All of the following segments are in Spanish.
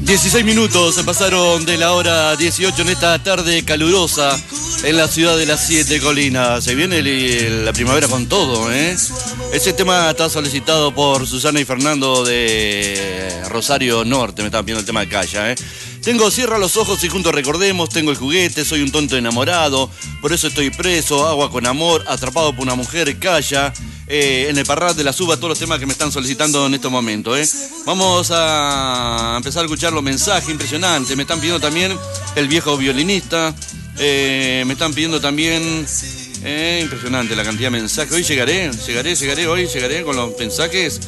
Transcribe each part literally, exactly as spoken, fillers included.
dieciséis minutos se pasaron de la hora dieciocho en esta tarde calurosa en la ciudad de las Siete Colinas. Se viene el, la primavera con todo, ¿eh? Ese tema está solicitado por Susana y Fernando de Rosario Norte. Me estaban pidiendo el tema de Calla, ¿eh? Tengo Cierra los ojos y juntos recordemos, tengo el juguete, soy un tonto enamorado, por eso estoy preso, agua con amor, atrapado por una mujer, Calla, eh, en el Parral de la Suba, todos los temas que me están solicitando en estos momentos, ¿eh? Vamos a empezar a escuchar los mensajes impresionantes. Me están pidiendo también el viejo violinista, eh, me están pidiendo también, eh, impresionante la cantidad de mensajes. Hoy llegaré, llegaré, llegaré, hoy llegaré con los mensajes.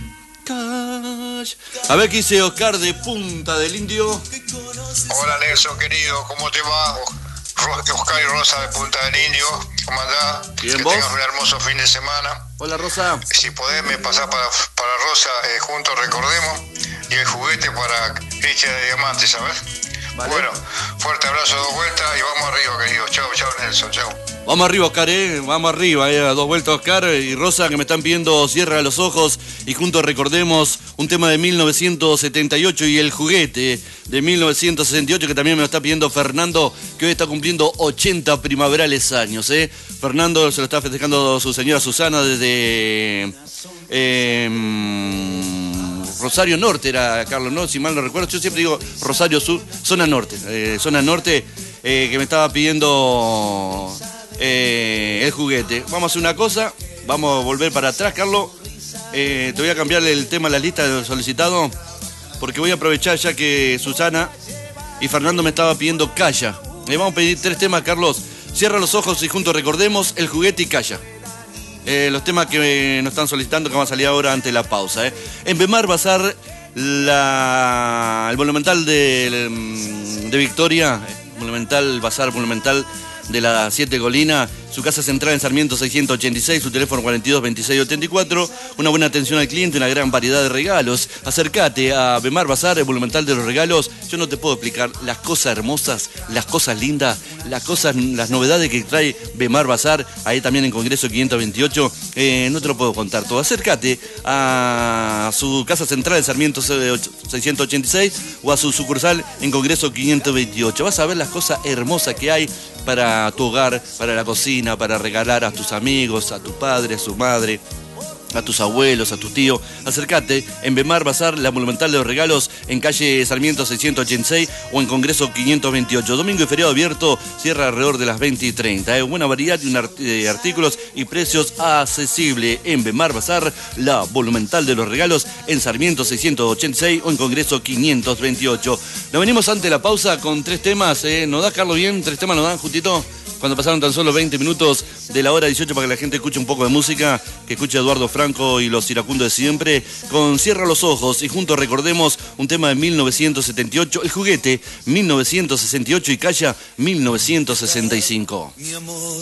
A ver qué dice Oscar de Punta del Indio. Hola Nelson querido, ¿cómo te va? Oscar y Rosa de Punta del Indio, ¿cómo andás? Bien, que ¿vos? tengas un hermoso fin de semana. Hola Rosa. Si podés me pasás para, para Rosa, eh, juntos recordemos, y el juguete para Cristian de Diamante, ¿sabes? Vale. Bueno, fuerte abrazo, dos vueltas y vamos arriba querido. Chau, chau Nelson, chau. Vamos arriba, Oscar, ¿eh? Vamos arriba, ¿eh? A dos vueltas, Oscar y Rosa, que me están pidiendo Cierra los ojos y juntos recordemos un tema de mil novecientos setenta y ocho y el juguete de mil novecientos sesenta y ocho, que también me lo está pidiendo Fernando, que hoy está cumpliendo ochenta primaverales años, ¿eh? Fernando se lo está festejando su señora Susana desde eh, Rosario Norte, era Carlos, ¿no? Si mal no recuerdo, yo siempre digo Rosario Sur, zona norte, eh, zona norte, eh, que me estaba pidiendo... Eh, el juguete. Vamos a hacer una cosa, vamos a volver para atrás, Carlos. Eh, te voy a cambiar el tema a la lista de los solicitados, porque voy a aprovechar ya que Susana y Fernando me estaba pidiendo Calla. Le vamos a pedir tres temas, Carlos. Cierra los ojos y juntos recordemos, el juguete y Calla. Eh, los temas que nos están solicitando, que van a salir ahora ante la pausa, ¿eh? En Bemar Bazar, la, el monumental de, de Victoria, monumental, Bazar monumental de las Siete Colinas, su casa central en Sarmiento seiscientos ochenta y seis, su teléfono cuarenta y dos veintiséis ochenta y cuatro, una buena atención al cliente, una gran variedad de regalos. Acércate a Bemar Bazar, el monumental de los regalos. Yo no te puedo explicar las cosas hermosas, las cosas lindas, las cosas, las novedades que trae Bemar Bazar, ahí también en Congreso quinientos veintiocho, eh, no te lo puedo contar todo. Acércate a su casa central en Sarmiento seiscientos ochenta y seis o a su sucursal en Congreso quinientos veintiocho. Vas a ver las cosas hermosas que hay para tu hogar, para la cocina, para regalar a tus amigos, a tu padre, a su madre, a tus abuelos, a tu tío. Acércate en Bemar Bazar, la monumental de los regalos, en calle Sarmiento seiscientos ochenta y seis o en Congreso quinientos veintiocho. Domingo y feriado abierto, cierra alrededor de las veinte y treinta. ¿eh? Buena variedad de artículos y precios accesibles en Bemar Bazar, la monumental de los regalos, en Sarmiento seiscientos ochenta y seis o en Congreso quinientos veintiocho. Nos venimos ante la pausa con tres temas. ¿eh? ¿Nos da, Carlos, bien? ¿Tres temas nos dan justito? Cuando pasaron tan solo veinte minutos de la hora dieciocho, para que la gente escuche un poco de música, que escuche a Eduardo Franco y los iracundos de siempre, con Cierra los ojos y juntos recordemos un tema de mil novecientos setenta y ocho, el juguete mil novecientos sesenta y ocho y Calla mil novecientos sesenta y cinco. Mi amor.